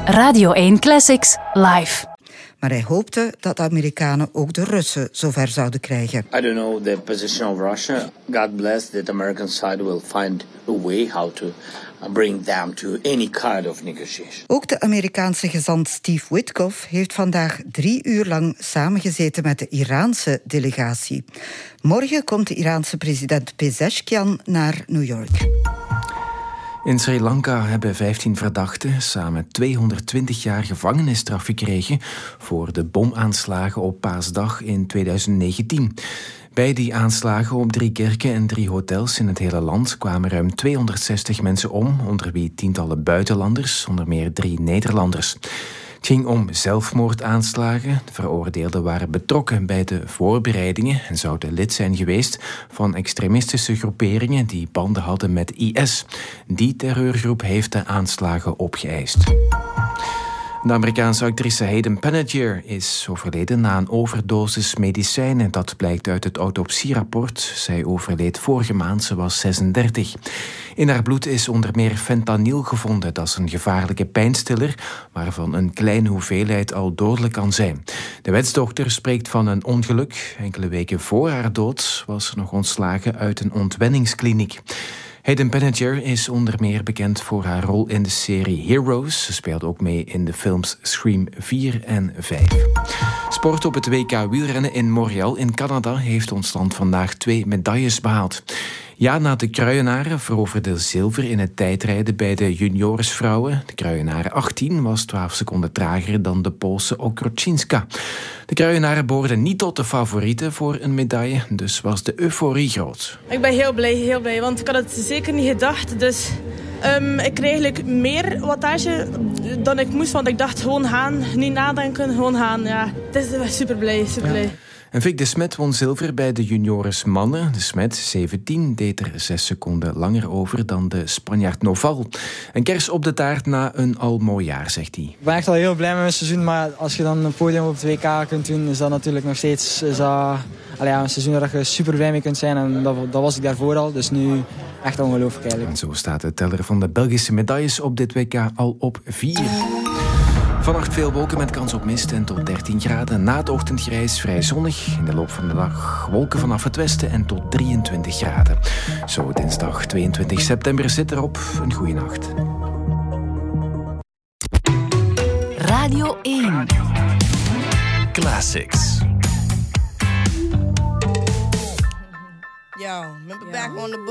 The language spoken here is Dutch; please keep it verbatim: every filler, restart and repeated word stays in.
Radio één Classics live. Maar hij hoopte dat de Amerikanen ook de Russen zover zouden krijgen. I don't know the position of Russia. God bless that the American side will find a way how to bring them to any kind of negotiation. Ook de Amerikaanse gezant Steve Witkoff heeft vandaag drie uur lang samengezeten met de Iraanse delegatie. Morgen komt de Iraanse president Pezeshkian naar New York. In Sri Lanka hebben vijftien verdachten samen tweehonderdtwintig jaar gevangenisstraf gekregen voor de bomaanslagen op Paasdag in tweeduizend negentien. Bij die aanslagen op drie kerken en drie hotels in het hele land kwamen ruim tweehonderdzestig mensen om, onder wie tientallen buitenlanders, onder meer drie Nederlanders. Het ging om zelfmoordaanslagen. De veroordeelden waren betrokken bij de voorbereidingen en zouden lid zijn geweest van extremistische groeperingen die banden hadden met I S. Die terreurgroep heeft de aanslagen opgeëist. De Amerikaanse actrice Hayden Panettiere is overleden na een overdosis medicijnen. Dat blijkt uit het autopsierapport. Zij overleed vorige maand, ze was zesendertig. In haar bloed is onder meer fentanyl gevonden. Dat is een gevaarlijke pijnstiller, waarvan een kleine hoeveelheid al dodelijk kan zijn. De wetsdochter spreekt van een ongeluk. Enkele weken voor haar dood was ze nog ontslagen uit een ontwenningskliniek. Hayden Panettiere is onder meer bekend voor haar rol in de serie Heroes. Ze speelde ook mee in de films Scream vier en vijf. Sport op het W K wielrennen in Montreal in Canada heeft ons land vandaag twee medailles behaald. Jana de Kruijenaren veroverde zilver in het tijdrijden bij de juniorsvrouwen. De Kruijenaren achttien was twaalf seconden trager dan de Poolse Okroczynska. De Kruijenaren behoorden niet tot de favorieten voor een medaille, dus was de euforie groot. Ik ben heel blij, heel blij, want ik had het zeker niet gedacht. Dus um, ik kreeg eigenlijk meer wattage dan ik moest, want ik dacht gewoon gaan, niet nadenken, gewoon gaan. Ja, het is super blij, super blij. Ja. En Vic de Smet won zilver bij de juniores mannen. De Smet, zeventien, deed er zes seconden langer over dan de Spanjaard Noval. Een kers op de taart na een al mooi jaar, zegt hij. Ik ben echt al heel blij met mijn seizoen, maar als je dan een podium op het W K kunt doen, is dat natuurlijk nog steeds is dat, allee, een seizoen waar je super blij mee kunt zijn. En dat, dat was ik daarvoor al, dus nu echt ongelooflijk eigenlijk. En zo staat de teller van de Belgische medailles op dit W K al op vier. Vannacht veel wolken met kans op mist en tot dertien graden. Na het ochtendgrijs vrij zonnig. In de loop van de dag wolken vanaf het westen en tot drieëntwintig graden. Zo dinsdag tweeëntwintig september zit erop. Een goeie nacht. Radio één. Classics. Yo, remember back on the